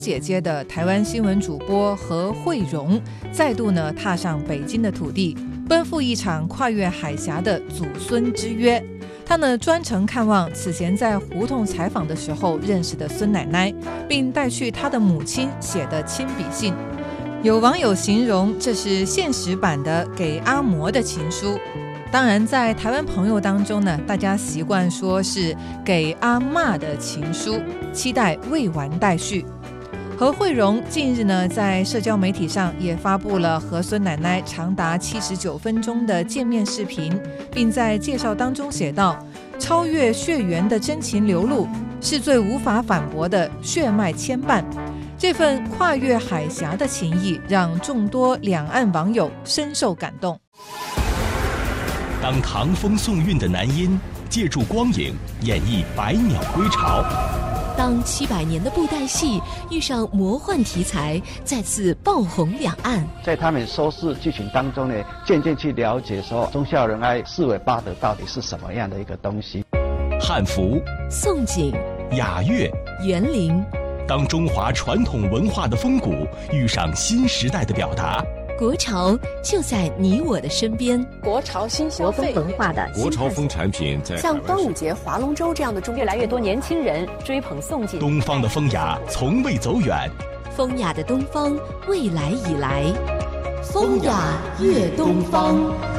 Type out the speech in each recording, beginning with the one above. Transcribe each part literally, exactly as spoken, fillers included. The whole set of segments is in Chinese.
姐姐的台湾新闻主播何惠荣再度呢踏上北京的土地，奔赴一场跨越海峡的祖孙之约。他呢专程看望此前在胡同采访的时候认识的孙奶奶，并带去他的母亲写的亲笔信。有网友形容这是现实版的给阿嬷的情书。当然在台湾朋友当中呢，大家习惯说是给阿嬷的情书，期待未完待续。何惠荣近日呢，在社交媒体上也发布了和孙奶奶长达七十九分钟的见面视频，并在介绍当中写道：超越血缘的真情流露，是最无法反驳的血脉牵绊。这份跨越海峡的情谊，让众多两岸网友深受感动。 当唐风宋韵的男音借助光影演绎百鸟归巢， 当七百年的布袋戏遇上魔幻题材，再次爆红两岸。 在他们收视剧情当中呢，渐渐去了解说忠孝仁爱四维八德到底是什么样的一个东西。 汉服、 宋锦、 雅乐、 园林， 当中华传统文化的风骨遇上新时代的表达， 国潮就在你我的身边。 国潮新消费文化的国潮风产品在像端午节、划龙舟这样的中越来越多年轻人追捧宋锦。 东方的风雅从未走远， 风雅的东方未来已来，风雅越东方。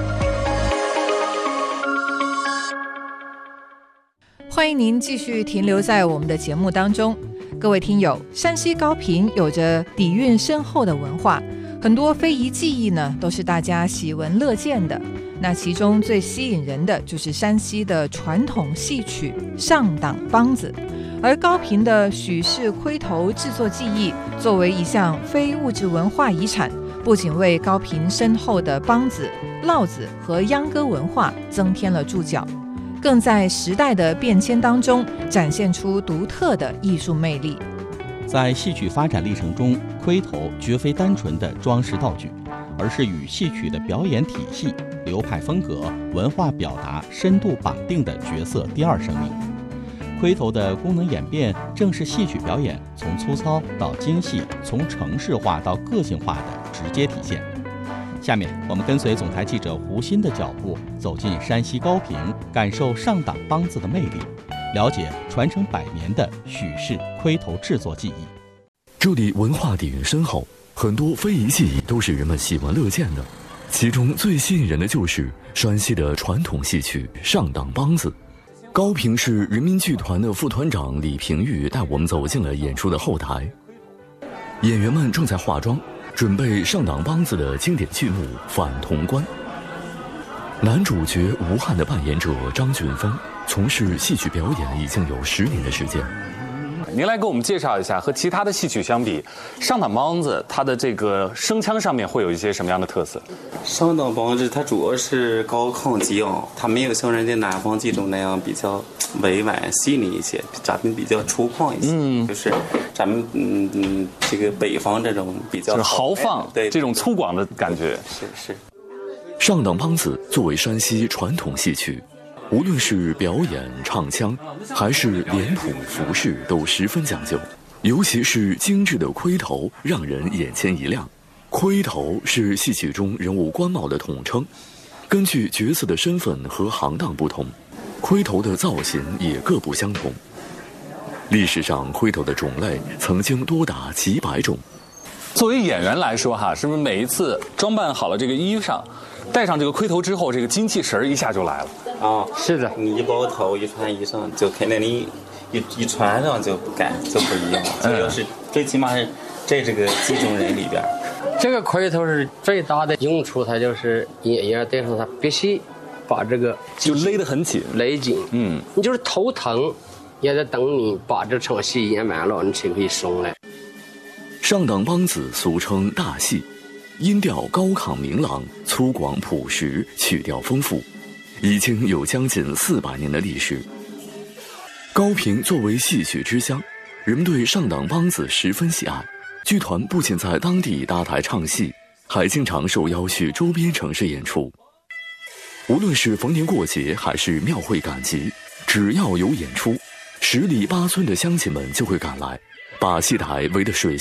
欢迎您继续停留在我们的节目当中。各位听友，山西高屏有着底蕴深厚的文化，很多非遗技艺呢都是大家喜闻乐见的。那其中最吸引人的就是山西的传统戏曲上党梆子，而高屏的许氏盔头制作技艺作为一项非物质文化遗产，不仅为高屏深厚的梆子、烙子和秧歌文化增添了注脚，更在时代的变迁当中展现出独特的艺术魅力。 在戏曲发展历程中，盔头绝非单纯的装饰道具，而是与戏曲的表演体系、流派风格、文化表达深度绑定的角色第二生命。盔头的功能演变，正是戏曲表演从粗糙到精细，从程式化到个性化的直接体现。下面我们跟随总台记者胡鑫的脚步，走进山西高屏，感受上党梆子的魅力，了解传承百年的许氏盔头制作技艺。 这里文化底蕴深厚，很多非遗技艺都是人们喜闻乐见的，其中最吸引人的就是山西的传统戏曲上党梆子。高屏市人民剧团的副团长李平玉带我们走进了演出的后台，演员们正在化妆，准备上党梆子的经典剧目《反潼关》。男主角吴汉的扮演者张俊峰从事戏曲表演已经有十年的时间。 您来给我们介绍一下，和其他的戏曲相比，上党梆子它的这个声腔上面会有一些什么样的特色？ 上党梆子它主要是高亢激昂，它没有像人家南方这种那样比较委婉细腻一些，咱们比较粗犷一些。嗯，就是咱们嗯嗯这个北方这种比较豪放，对这种粗犷的感觉。 是是。 上党梆子作为山西传统戏曲，无论是表演、唱腔，还是脸谱、服饰，都十分讲究。尤其是精致的盔头，让人眼前一亮。盔头是戏曲中人物官帽的统称，根据角色的身份和行当不同，盔头的造型也各不相同。历史上，盔头的种类曾经多达几百种。 作为演员来说，哈，是不是每一次装扮好了这个衣裳，戴上这个盔头之后，这个精气神一下就来了？ 啊，是的，你一包头一穿衣裳，就肯定你一一穿上就感就不一样。这要是最起码是在这个几种人里边， 这个盔头是最大的用处，它就是演员戴上它必须把这个就勒得很紧， 勒紧。嗯，你就是头疼，也得等你把这场戏演完了，你才可以松来。 上党梆子俗称大戏，音调高亢明朗，粗犷朴实，曲调丰富，已经有将近四百年的历史。高屏作为戏曲之乡，人们对上党梆子十分喜爱。剧团不仅在当地搭台唱戏，还经常受邀去周边城市演出。无论是逢年过节还是庙会赶集，只要有演出，十里八村的乡亲们就会赶来， 把戏台围得水